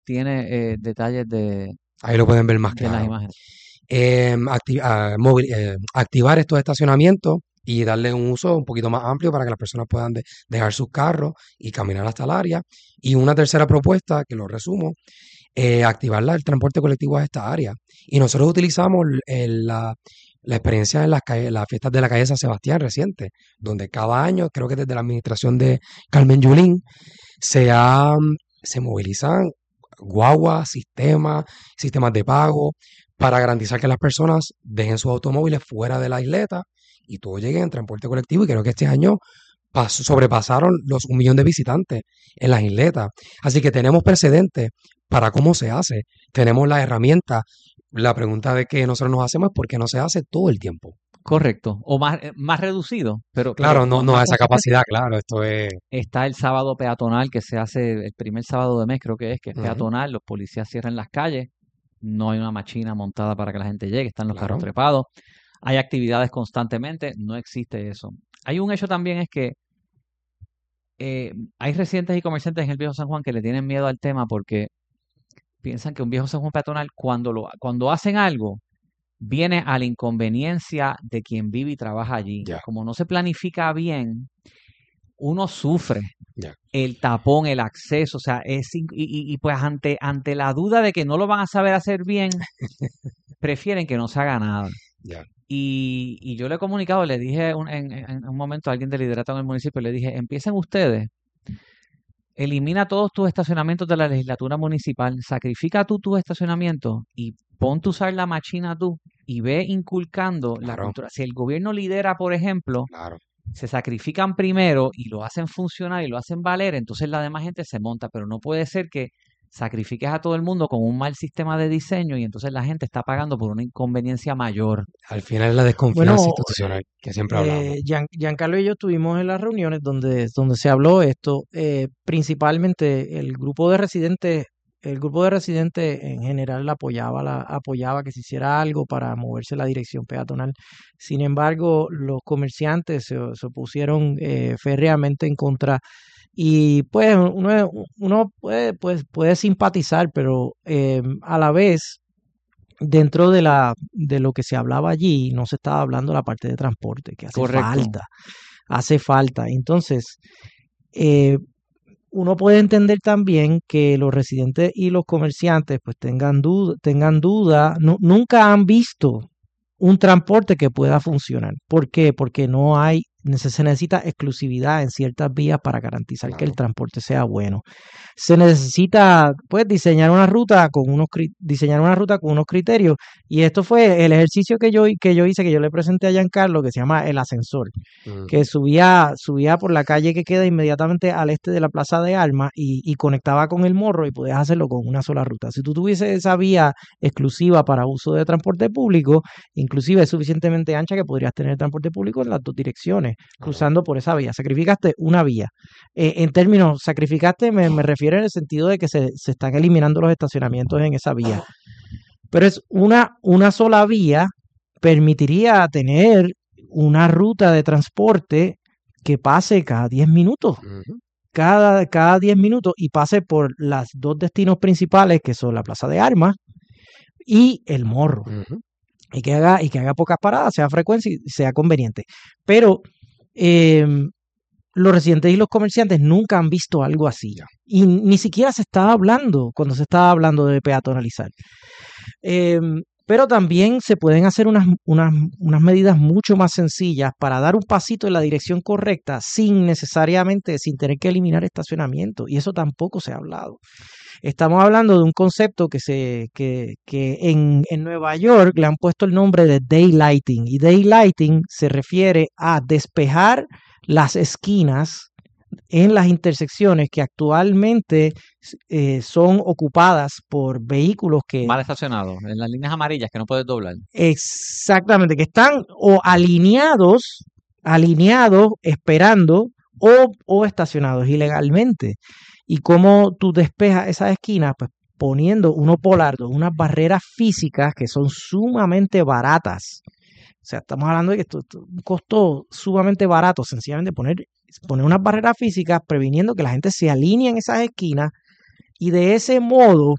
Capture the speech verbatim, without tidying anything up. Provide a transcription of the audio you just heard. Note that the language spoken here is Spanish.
tiene eh, detalles de, Ahí lo pueden ver más de las claro. imágenes. Eh, acti- ah, móvil- eh, activar estos estacionamientos y darle un uso un poquito más amplio para que las personas puedan de- dejar sus carros y caminar hasta el área. Y una tercera propuesta, que lo resumo, eh, activar la- el transporte colectivo a esta área. Y nosotros utilizamos el- la, la experiencia en las, calles- las fiestas de la calle San Sebastián reciente, donde cada año, creo que desde la administración de Carmen Yulín, se, ha- se movilizan guaguas, sistemas, sistemas de pago, para garantizar que las personas dejen sus automóviles fuera de la isleta y todo llegue en transporte colectivo. Y creo que este año pasó- sobrepasaron los un millón de visitantes en las isletas. Así que tenemos precedentes para cómo se hace. Tenemos la herramienta. La pregunta de que nosotros nos hacemos es por qué no se hace todo el tiempo. Correcto, o más, eh, más reducido, pero, pero Claro, no, ma- no más a esa consistente. capacidad, claro, esto es... Está el sábado peatonal que se hace el primer sábado de mes, creo que es, que es Ujú, peatonal, los policías cierran las calles, no hay una machina montada para que la gente llegue, están los carros claro, trepados, hay actividades constantemente, no existe eso. Hay un hecho también es que eh, hay residentes y comerciantes en el Viejo San Juan que le tienen miedo al tema porque piensan que un Viejo San Juan peatonal, cuando, lo, cuando hacen algo, viene a la inconveniencia de quien vive y trabaja allí. ya, Como no se planifica bien, uno sufre ya, el tapón, el acceso, o sea, es in- y, y- y pues ante, ante la duda de que no lo van a saber hacer bien, prefieren que no se haga nada. ya, Y, y yo le he comunicado, le dije un- en, en un momento a alguien del liderato en el municipio, le dije, empiecen ustedes, elimina todos tus estacionamientos de la legislatura municipal, sacrifica tú tus estacionamientos y ponte a usar la machina tú y ve inculcando la claro, cultura. Si el gobierno lidera, por ejemplo, claro. se sacrifican primero y lo hacen funcionar y lo hacen valer, entonces la demás gente se monta, pero no puede ser que sacrifiques a todo el mundo con un mal sistema de diseño y entonces la gente está pagando por una inconveniencia mayor. Al final es la desconfianza Bueno, institucional que siempre hablamos. eh, Gian- Giancarlo y yo estuvimos en las reuniones donde, donde se habló esto. Eh, principalmente el grupo de residentes, el grupo de residentes en general apoyaba, la, apoyaba que se hiciera algo para moverse la dirección peatonal. Sin embargo, los comerciantes se, se opusieron eh, férreamente en contra. Y pues uno, uno puede, pues, puede simpatizar, pero eh, a la vez dentro de la de lo que se hablaba allí, no se estaba hablando la parte de transporte, que hace Correcto. falta, hace falta. Entonces, eh, uno puede entender también que los residentes y los comerciantes pues tengan duda, tengan duda, nu- nunca han visto un transporte que pueda funcionar. ¿Por qué? Porque no hay, nece- se necesita exclusividad en ciertas vías para garantizar que el Claro, transporte sea bueno. Se necesita pues diseñar una ruta con unos cri- diseñar una ruta con unos criterios, y esto fue el ejercicio que yo que yo hice, que yo le presenté a Giancarlo, que se llama el ascensor, ujú, que subía subía por la calle que queda inmediatamente al este de la Plaza de Armas y, y conectaba con el Morro y podías hacerlo con una sola ruta. Si tú tuvieses esa vía exclusiva para uso de transporte público, inclusive es suficientemente ancha que podrías tener transporte público en las dos direcciones, claro, cruzando por esa vía. Sacrificaste una vía. Eh, en términos, sacrificaste, me, me refiero en el sentido de que se, se están eliminando los estacionamientos en esa vía. Pero es una, una sola vía, permitiría tener una ruta de transporte que pase cada diez minutos, ujú, cada, cada diez minutos, y pase por las dos destinos principales, que son la Plaza de Armas y el Morro, ujú, y que haga, y que haga pocas paradas, sea frecuencia y sea conveniente. Pero eh, los residentes y los comerciantes nunca han visto algo así. ya, Y ni siquiera se estaba hablando cuando se estaba hablando de peatonalizar. Eh, pero también se pueden hacer unas, unas, unas medidas mucho más sencillas para dar un pasito en la dirección correcta sin necesariamente, sin tener que eliminar estacionamiento. Y eso tampoco se ha hablado. Estamos hablando de un concepto que, se, que, que en, en Nueva York le han puesto el nombre de daylighting. Y daylighting se refiere a despejar las esquinas en las intersecciones que actualmente eh, son ocupadas por vehículos que Mal estacionado, en las líneas amarillas que no puedes doblar. exactamente, que están o alineados, alineados, esperando, o, o estacionados ilegalmente. Y cómo tú despejas esas esquinas, pues poniendo unos polardos, unas barreras físicas que son sumamente baratas. O sea, estamos hablando de que esto, esto es un costo sumamente barato, sencillamente poner, poner unas barreras físicas previniendo que la gente se alinee en esas esquinas, y de ese modo